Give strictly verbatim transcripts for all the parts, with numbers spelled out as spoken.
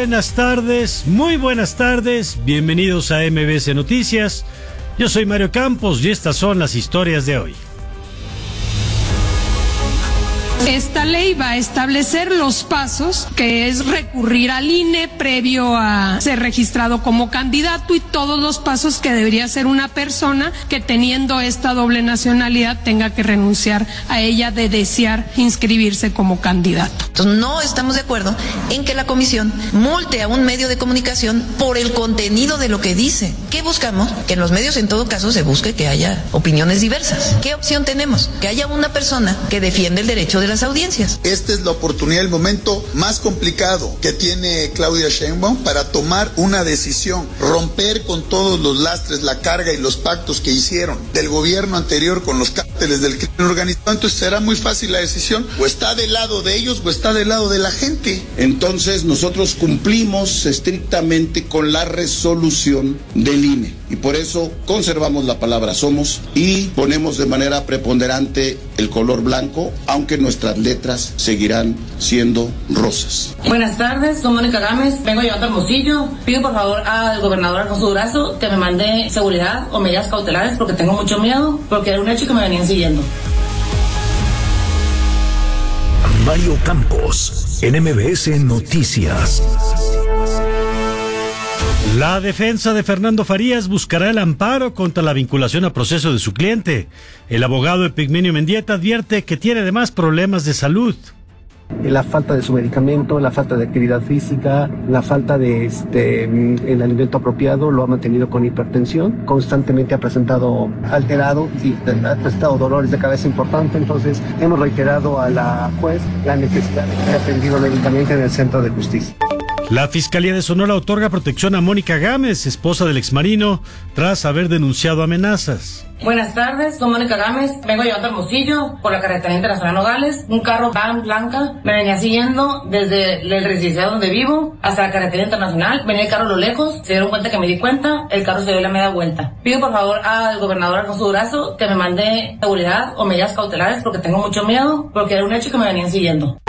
buenas tardes, muy buenas tardes, bienvenidos a M B S Noticias. Yo soy Mario Campos y estas son las historias de hoy. Esta ley va a establecer los pasos, que es recurrir al I N E previo a ser registrado como candidato y todos los pasos que debería hacer una persona que teniendo esta doble nacionalidad tenga que renunciar a ella de desear inscribirse como candidato. Entonces no estamos de acuerdo en que la comisión multe a un medio de comunicación por el contenido de lo que dice. ¿Qué buscamos? Que en los medios en todo caso se busque que haya opiniones diversas. ¿Qué opción tenemos? Que haya una persona que defiende el derecho de las audiencias. Esta es la oportunidad, el momento más complicado que tiene Claudia Sheinbaum para tomar una decisión, romper con todos los lastres, la carga y los pactos que hicieron del gobierno anterior con los cárteles del crimen organizado. Entonces será muy fácil la decisión, o está del lado de ellos o está del lado de la gente. Entonces nosotros cumplimos estrictamente con la resolución del I N E y por eso conservamos la palabra somos y ponemos de manera preponderante el color blanco, aunque nuestras letras seguirán siendo rosas. Buenas tardes, soy Mónica Gámez, vengo llevando Hermosillo. Pido por favor al gobernador Alfonso Durazo que me mande seguridad o medidas cautelares porque tengo mucho miedo, porque era un hecho que me venían siguiendo. Mario Campos, en M B S Noticias. La defensa de Fernando Farías buscará el amparo contra la vinculación a proceso de su cliente. El abogado Epigmenio Mendieta advierte que tiene además problemas de salud. La falta de su medicamento, la falta de actividad física, la falta de este el alimento apropiado lo ha mantenido con hipertensión, constantemente ha presentado alterado y ha presentado dolores de cabeza importantes. Entonces hemos reiterado a la juez la necesidad de que sea atendido médicamente en el Centro de Justicia. La Fiscalía de Sonora otorga protección a Mónica Gámez, esposa del exmarino, tras haber denunciado amenazas. Buenas tardes, soy Mónica Gámez, vengo llevando Hermosillo por la carretera internacional Nogales. Un carro van blanca me venía siguiendo desde el residencial donde vivo hasta la carretera internacional. Venía el carro a lo lejos, se dieron cuenta que me di cuenta, el carro se dio la media vuelta. Pido por favor al gobernador Alfonso Durazo que me mande seguridad o medidas cautelares porque tengo mucho miedo, porque era un hecho que me venían siguiendo.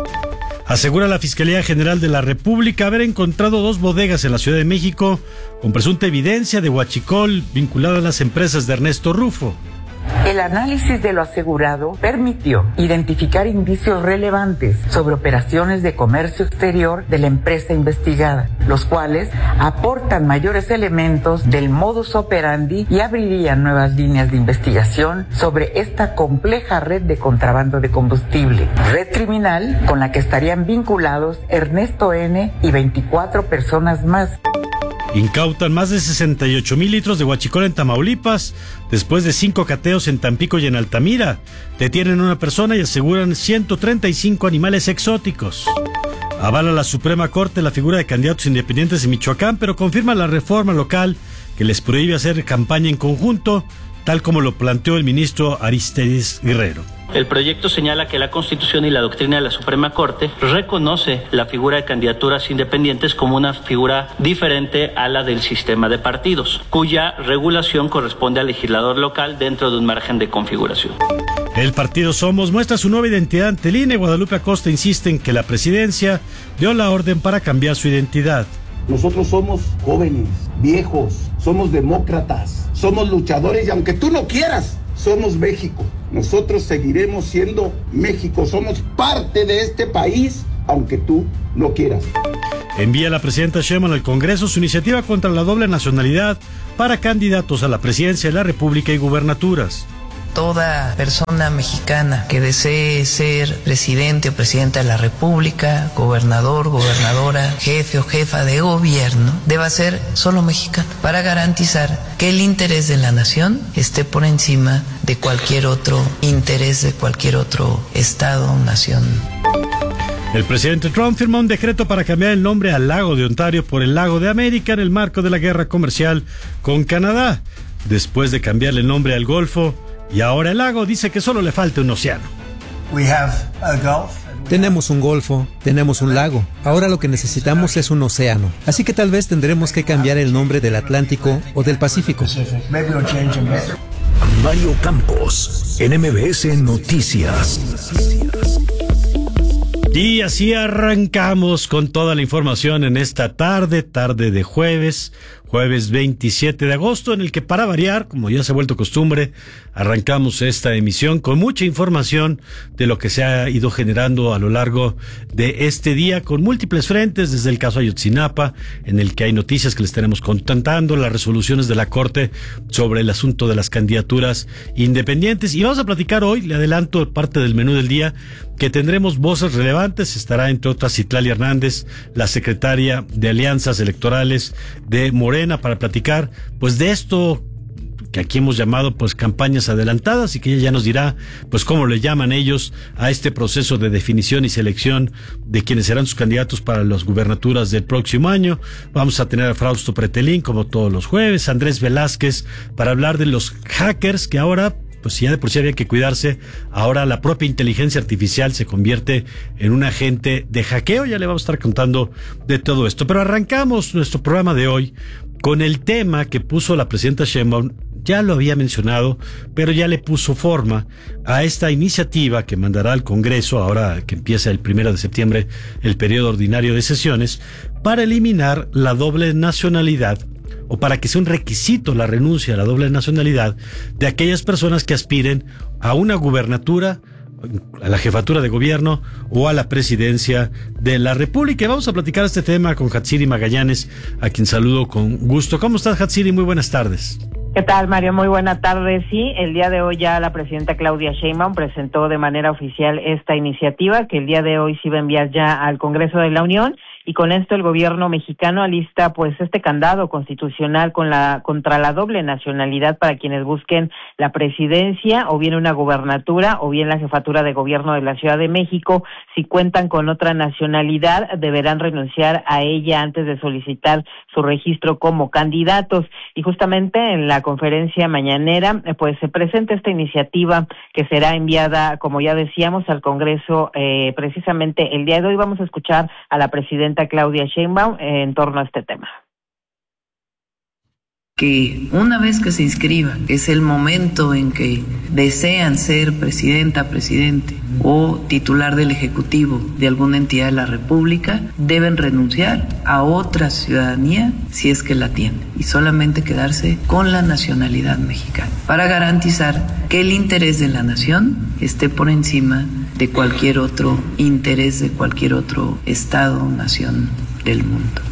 Asegura la Fiscalía General de la República haber encontrado dos bodegas en la Ciudad de México con presunta evidencia de huachicol vinculada a las empresas de Ernesto Rufo. El análisis de lo asegurado permitió identificar indicios relevantes sobre operaciones de comercio exterior de la empresa investigada, los cuales aportan mayores elementos del modus operandi y abrirían nuevas líneas de investigación sobre esta compleja red de contrabando de combustible, red criminal con la que estarían vinculados Ernesto N. y veinticuatro personas más. Incautan más de sesenta y ocho mil litros de huachicol en Tamaulipas después de cinco cateos en Tampico y en Altamira. Detienen a una persona y aseguran ciento treinta y cinco animales exóticos. Avala la Suprema Corte la figura de candidatos independientes en Michoacán, pero confirma la reforma local que les prohíbe hacer campaña en conjunto, tal como lo planteó el ministro Arístides Guerrero. El proyecto señala que la Constitución y la doctrina de la Suprema Corte reconoce la figura de candidaturas independientes como una figura diferente a la del sistema de partidos, cuya regulación corresponde al legislador local dentro de un margen de configuración. El partido Somos muestra su nueva identidad ante el I N E. Guadalupe Acosta insiste en que la presidencia dio la orden para cambiar su identidad. Nosotros somos jóvenes, viejos, somos demócratas, somos luchadores y aunque tú no quieras, somos México. Nosotros seguiremos siendo México. Somos parte de este país, aunque tú no quieras. Envía la presidenta Sheinbaum al Congreso su iniciativa contra la doble nacionalidad para candidatos a la presidencia de la República y gubernaturas. Toda persona mexicana que desee ser presidente o presidenta de la República, gobernador, gobernadora, jefe o jefa de gobierno, deba ser solo mexicano para garantizar que el interés de la nación esté por encima de cualquier otro interés de cualquier otro estado o nación. El presidente Trump firmó un decreto para cambiar el nombre al lago de Ontario por el Lago de América en el marco de la guerra comercial con Canadá, después de cambiarle el nombre al Golfo. Y ahora el lago dice que solo le falta un océano. Tenemos un golfo, tenemos un lago. Ahora lo que necesitamos es un océano. Así que tal vez tendremos que cambiar el nombre del Atlántico o del Pacífico. Mario Campos, en M B S Noticias. Y así arrancamos con toda la información en esta tarde, tarde de jueves, jueves veintisiete de agosto, en el que, para variar, como ya se ha vuelto costumbre, arrancamos esta emisión con mucha información de lo que se ha ido generando a lo largo de este día, con múltiples frentes, desde el caso Ayotzinapa, en el que hay noticias que les estaremos contando, las resoluciones de la Corte sobre el asunto de las candidaturas independientes. Y vamos a platicar hoy, le adelanto parte del menú del día, que tendremos voces relevantes. Estará entre otras Citlali Hernández, la secretaria de Alianzas Electorales de Morena, para platicar pues de esto que aquí hemos llamado pues campañas adelantadas, y que ella ya nos dirá pues cómo le llaman ellos a este proceso de definición y selección de quienes serán sus candidatos para las gubernaturas del próximo año. Vamos a tener a Frausto Pretelín, como todos los jueves, Andrés Velázquez, para hablar de los hackers, que ahora, pues si ya de por sí había que cuidarse, ahora la propia inteligencia artificial se convierte en un agente de hackeo. Ya le vamos a estar contando de todo esto. Pero arrancamos nuestro programa de hoy con el tema que puso la presidenta Sheinbaum. Ya lo había mencionado, pero ya le puso forma a esta iniciativa que mandará al Congreso, ahora que empieza el primero de septiembre el periodo ordinario de sesiones, para eliminar la doble nacionalidad, o para que sea un requisito la renuncia a la doble nacionalidad de aquellas personas que aspiren a una gubernatura, a la jefatura de gobierno o a la presidencia de la República. Y vamos a platicar este tema con Hatsiri Magallanes, a quien saludo con gusto. ¿Cómo estás, Hatsiri? Muy buenas tardes. ¿Qué tal, Mario? Muy buena tarde. Sí, el día de hoy ya la presidenta Claudia Sheinbaum presentó de manera oficial esta iniciativa, que el día de hoy se iba a enviar ya al Congreso de la Unión. Y con esto el gobierno mexicano alista pues este candado constitucional con la contra la doble nacionalidad para quienes busquen la presidencia o bien una gubernatura o bien la jefatura de gobierno de la Ciudad de México. Si cuentan con otra nacionalidad, deberán renunciar a ella antes de solicitar su registro como candidatos. Y justamente en la conferencia mañanera pues se presenta esta iniciativa que será enviada, como ya decíamos, al Congreso eh, precisamente el día de hoy. Vamos a escuchar a la presidenta Claudia Sheinbaum en torno a este tema. Que una vez que se inscriban, que es el momento en que desean ser presidenta, presidente o titular del Ejecutivo de alguna entidad de la República, deben renunciar a otra ciudadanía si es que la tienen y solamente quedarse con la nacionalidad mexicana para garantizar que el interés de la nación esté por encima de cualquier otro interés de cualquier otro estado o nación del mundo.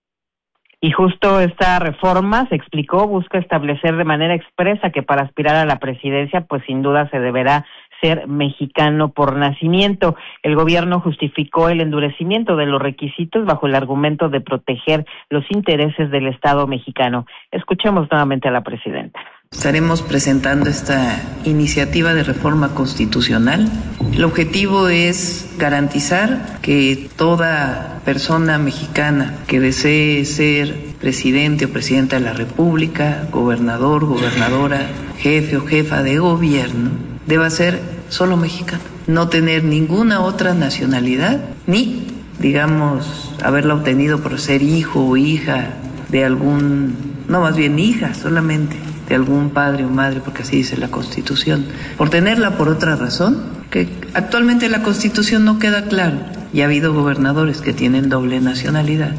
Y justo esta reforma, se explicó, busca establecer de manera expresa que para aspirar a la presidencia, pues sin duda se deberá ser mexicano por nacimiento. El gobierno justificó el endurecimiento de los requisitos bajo el argumento de proteger los intereses del Estado mexicano. Escuchemos nuevamente a la presidenta. Estaremos presentando esta iniciativa de reforma constitucional. El objetivo es garantizar que toda persona mexicana que desee ser presidente o presidenta de la República, gobernador, gobernadora, jefe o jefa de gobierno, deba ser solo mexicano, no tener ninguna otra nacionalidad, ni, digamos, haberla obtenido por ser hijo o hija de algún, no, más bien hija solamente, de algún padre o madre, porque así dice la Constitución, por tenerla por otra razón, que actualmente la Constitución no queda claro, y ha habido gobernadores que tienen doble nacionalidad.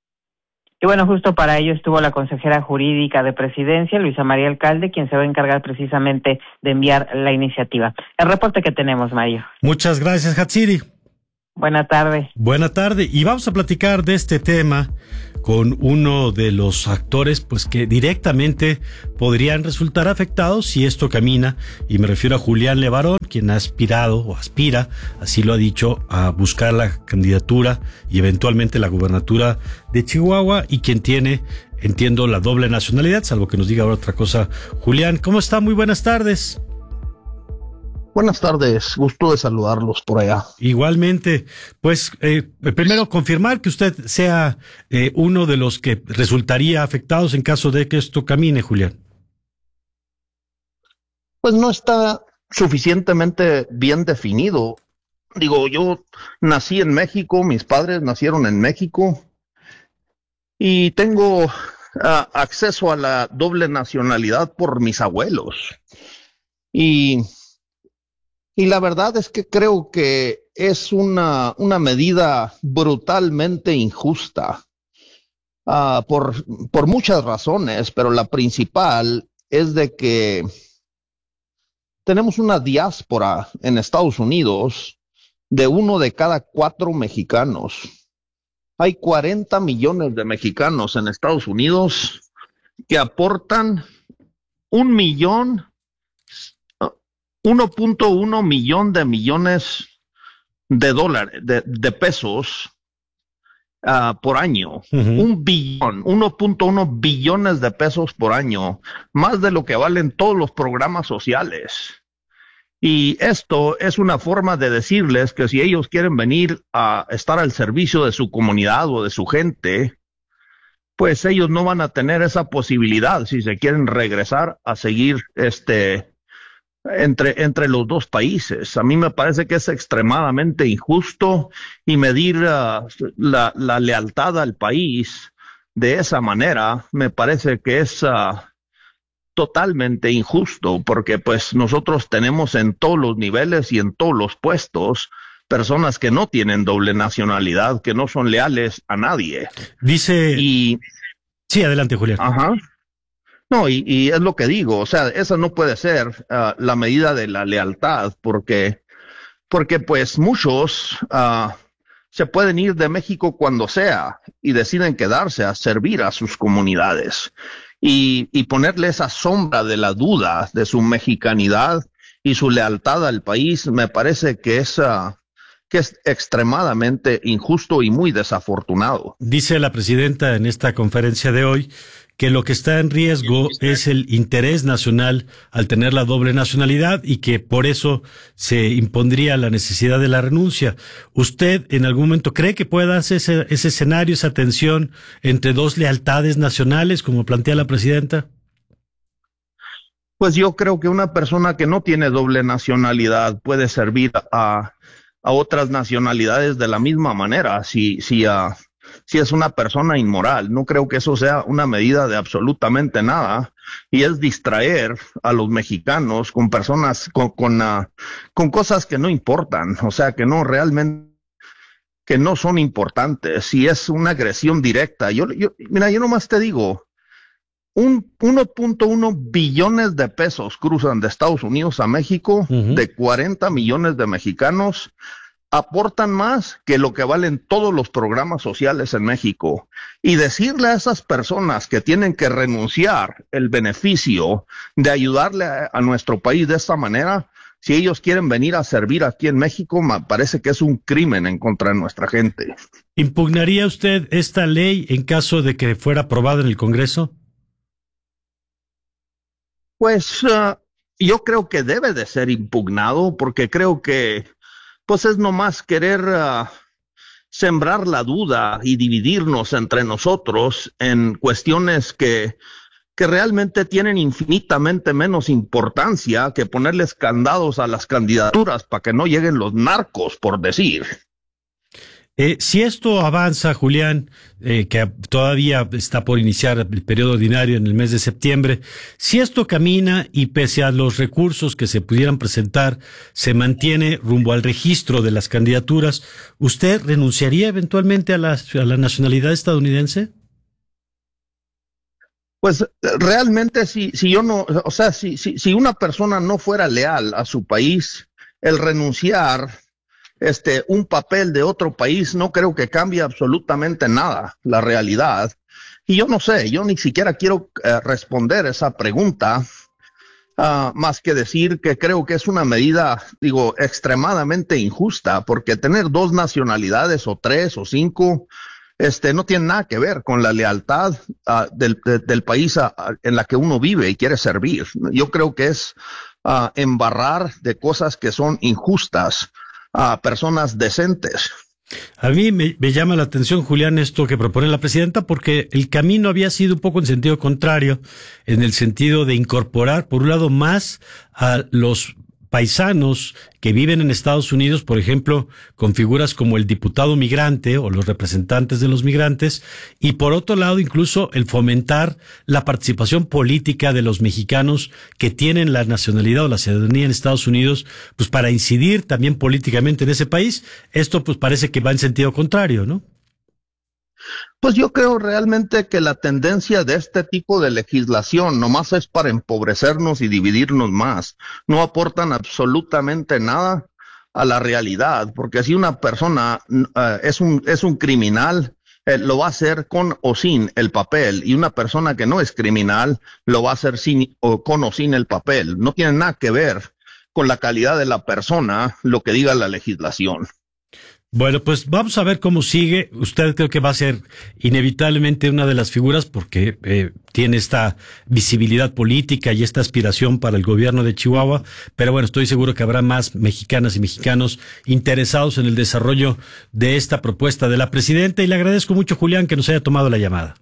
Y bueno, justo para ello estuvo la consejera jurídica de Presidencia, Luisa María Alcalde, quien se va a encargar precisamente de enviar la iniciativa. El reporte que tenemos, Mario. Muchas gracias, Hatsiri. Buena tarde. Buena tarde. Y vamos a platicar de este tema con uno de los actores pues que directamente podrían resultar afectados si esto camina, y me refiero a Julián Levarón, quien ha aspirado o aspira, así lo ha dicho, a buscar la candidatura y eventualmente la gubernatura de Chihuahua, y quien tiene, entiendo, la doble nacionalidad, salvo que nos diga ahora otra cosa. Julián, ¿cómo está? Muy buenas tardes. Buenas tardes, gusto de saludarlos por allá. Igualmente, pues eh, primero confirmar que usted sea eh, uno de los que resultaría afectados en caso de que esto camine, Julián. Pues no está suficientemente bien definido. Digo, yo nací en México, mis padres nacieron en México y tengo uh, acceso a la doble nacionalidad por mis abuelos. Y... Y la verdad es que creo que es una, una medida brutalmente injusta uh, por, por muchas razones, pero la principal es de que tenemos una diáspora en Estados Unidos de uno de cada cuatro mexicanos. Hay cuarenta millones de mexicanos en Estados Unidos que aportan un millón, uno punto uno millón de millones de dólares, de, de pesos uh, por año. Uh-huh. Un billón, uno punto uno billones de pesos por año, más de lo que valen todos los programas sociales. Y esto es una forma de decirles que si ellos quieren venir a estar al servicio de su comunidad o de su gente, pues ellos no van a tener esa posibilidad si se quieren regresar a seguir este entre, entre los dos países. A mí me parece que es extremadamente injusto y medir uh, la, la lealtad al país de esa manera me parece que es uh, totalmente injusto, porque pues nosotros tenemos en todos los niveles y en todos los puestos personas que no tienen doble nacionalidad, que no son leales a nadie. Dice... Y... Sí, adelante, Julián. Ajá. No, y, y es lo que digo, o sea, esa no puede ser uh, la medida de la lealtad, porque, porque pues muchos uh, se pueden ir de México cuando sea y deciden quedarse a servir a sus comunidades. Y, y ponerle esa sombra de la duda de su mexicanidad y su lealtad al país, me parece que es, uh, que es extremadamente injusto y muy desafortunado. Dice la presidenta en esta conferencia de hoy que lo que está en riesgo es el interés nacional al tener la doble nacionalidad y que por eso se impondría la necesidad de la renuncia. ¿Usted en algún momento cree que puede darse ese, ese escenario, esa tensión entre dos lealtades nacionales, como plantea la presidenta? Pues yo creo que una persona que no tiene doble nacionalidad puede servir a, a otras nacionalidades de la misma manera, si, si a si es una persona inmoral. No creo que eso sea una medida de absolutamente nada, y es distraer a los mexicanos con personas, con, con, uh, con cosas que no importan, o sea, que no realmente, que no son importantes, si es una agresión directa. Yo, yo, mira, yo nomás te digo, un uno punto uno billones de pesos cruzan de Estados Unidos a México, uh-huh. de cuarenta millones de mexicanos, aportan más que lo que valen todos los programas sociales en México. Y decirle a esas personas que tienen que renunciar el beneficio de ayudarle a, a nuestro país de esta manera, si ellos quieren venir a servir aquí en México, me parece que es un crimen en contra de nuestra gente. ¿Impugnaría usted esta ley en caso de que fuera aprobada en el Congreso? Pues uh, yo creo que debe de ser impugnado, porque creo que pues es nomás querer uh, sembrar la duda y dividirnos entre nosotros en cuestiones que, que realmente tienen infinitamente menos importancia que ponerles candados a las candidaturas para que no lleguen los narcos, por decir. Eh, si esto avanza, Julián, eh, que todavía está por iniciar el periodo ordinario en el mes de septiembre, si esto camina y pese a los recursos que se pudieran presentar, se mantiene rumbo al registro de las candidaturas, ¿usted renunciaría eventualmente a la, a la nacionalidad estadounidense? Pues realmente si, si yo no, o sea, si, si, si una persona no fuera leal a su país, el renunciar Este, un papel de otro país no creo que cambie absolutamente nada la realidad. Y yo no sé, yo ni siquiera quiero uh, responder esa pregunta, uh, más que decir que creo que es una medida, digo, extremadamente injusta, porque tener dos nacionalidades o tres o cinco, este, no tiene nada que ver con la lealtad uh, del, de, del país a, a, en la que uno vive y quiere servir. Yo creo que es uh, embarrar de cosas que son injustas a personas decentes. A mí me, me llama la atención, Julián, esto que propone la presidenta, porque el camino había sido un poco en sentido contrario, en el sentido de incorporar, por un lado, más a los paisanos que viven en Estados Unidos, por ejemplo, con figuras como el diputado migrante o los representantes de los migrantes, y por otro lado, incluso el fomentar la participación política de los mexicanos que tienen la nacionalidad o la ciudadanía en Estados Unidos, pues para incidir también políticamente en ese país. Esto pues parece que va en sentido contrario, ¿no? Pues yo creo realmente que la tendencia de este tipo de legislación nomás es para empobrecernos y dividirnos más. No aportan absolutamente nada a la realidad, porque si una persona uh, es un es un criminal, eh, lo va a hacer con o sin el papel, y una persona que no es criminal lo va a hacer sin o con o sin el papel. No tiene nada que ver con la calidad de la persona lo que diga la legislación. Bueno, pues vamos a ver cómo sigue. Usted creo que va a ser inevitablemente una de las figuras porque eh, tiene esta visibilidad política y esta aspiración para el gobierno de Chihuahua, pero bueno, estoy seguro que habrá más mexicanas y mexicanos interesados en el desarrollo de esta propuesta de la presidenta, y le agradezco mucho, Julián, que nos haya tomado la llamada.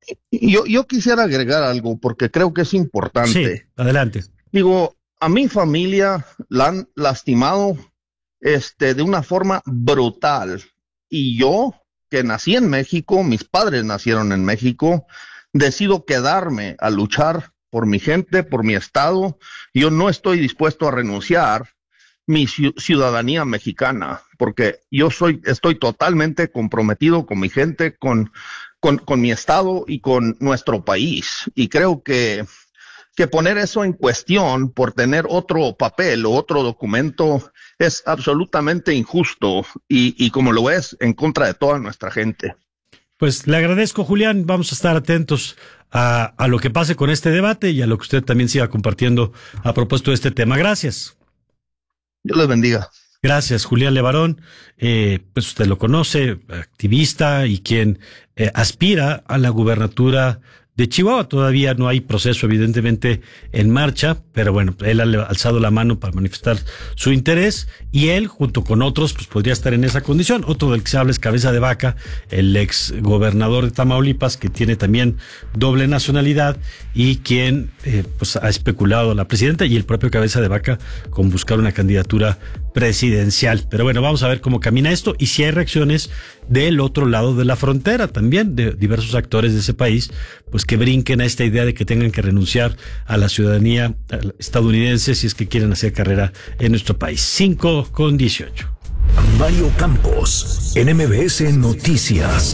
Yo, yo quisiera agregar algo porque creo que es importante. Sí, adelante. Digo, a mi familia la han lastimado Este, de una forma brutal, y yo, que nací en México, mis padres nacieron en México, decido quedarme a luchar por mi gente, por mi estado. Yo no estoy dispuesto a renunciar mi ciudadanía mexicana, porque yo soy, estoy totalmente comprometido con mi gente, con, con, con mi estado y con nuestro país, y creo que que poner eso en cuestión por tener otro papel o otro documento es absolutamente injusto y, y como lo es, en contra de toda nuestra gente. Pues le agradezco, Julián. Vamos a estar atentos a, a lo que pase con este debate y a lo que usted también siga compartiendo a propósito de este tema. Gracias. Dios les bendiga. Gracias, Julián Levarón. Eh, pues usted lo conoce, activista y quien eh, aspira a la gubernatura de Chihuahua. Todavía no hay proceso evidentemente en marcha, pero bueno, él ha alzado la mano para manifestar su interés, y él junto con otros pues podría estar en esa condición. Otro del que se habla es Cabeza de Vaca, el ex gobernador de Tamaulipas, que tiene también doble nacionalidad y quien eh, pues ha especulado a la presidenta y el propio Cabeza de Vaca con buscar una candidatura presidencial. Pero bueno, vamos a ver cómo camina esto y si hay reacciones del otro lado de la frontera también, de diversos actores de ese país, pues que brinquen a esta idea de que tengan que renunciar a la ciudadanía estadounidense si es que quieren hacer carrera en nuestro país. cinco con dieciocho. Mario Campos, en M B S Noticias.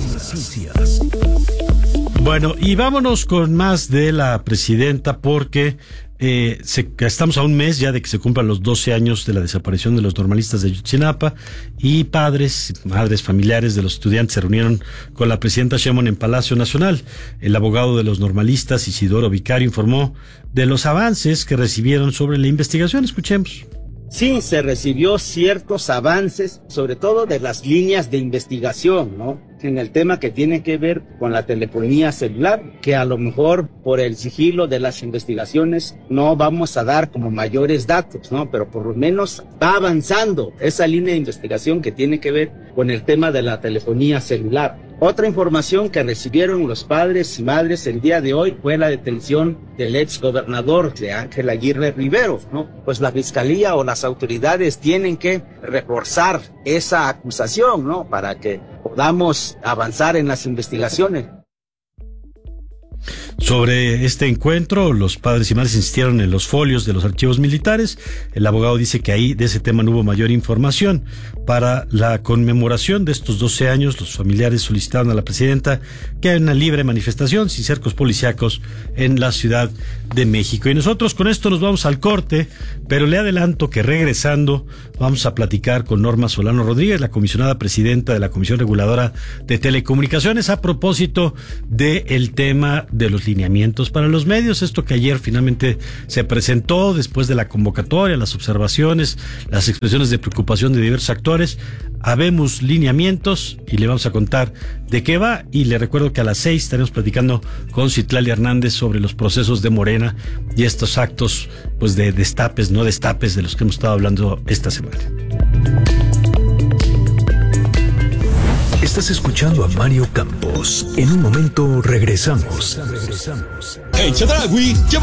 Bueno, y vámonos con más de la presidenta porque eh, se, estamos a un mes ya de que se cumplan los doce años de la desaparición de los normalistas de Ayotzinapa, y padres, madres, familiares de los estudiantes se reunieron con la presidenta Sheinbaum en Palacio Nacional. El abogado de los normalistas, Isidoro Vicario, informó de los avances que recibieron sobre la investigación. Escuchemos. Sí, se recibió ciertos avances, sobre todo de las líneas de investigación, ¿no? En el tema que tiene que ver con la telefonía celular, que a lo mejor por el sigilo de las investigaciones no vamos a dar como mayores datos, ¿no? Pero por lo menos va avanzando esa línea de investigación que tiene que ver con el tema de la telefonía celular. Otra información que recibieron los padres y madres el día de hoy fue la detención del ex gobernador de Ángel Aguirre Rivero, ¿no? Pues la fiscalía o las autoridades tienen que reforzar esa acusación, ¿no? Para que podamos avanzar en las investigaciones. Sobre este encuentro, los padres y madres insistieron en los folios de los archivos militares. El abogado dice que ahí de ese tema no hubo mayor información. Para la conmemoración de estos doce años, los familiares solicitaron a la presidenta que haya una libre manifestación sin cercos policíacos en la Ciudad de México. Y nosotros con esto nos vamos al corte, pero le adelanto que regresando vamos a platicar con Norma Solano Rodríguez, la comisionada presidenta de la Comisión Reguladora de Telecomunicaciones, a propósito del tema de los lineamientos para los medios. Esto que ayer finalmente se presentó después de la convocatoria, las observaciones, las expresiones de preocupación de diversos actores. Habemos lineamientos y le vamos a contar de qué va, y le recuerdo que a las seis estaremos platicando con Citlali Hernández sobre los procesos de Morena y estos actos pues de destapes, no destapes, de los que hemos estado hablando esta semana. Estás escuchando a Mario Campos. En un momento regresamos. En Chedraui lleva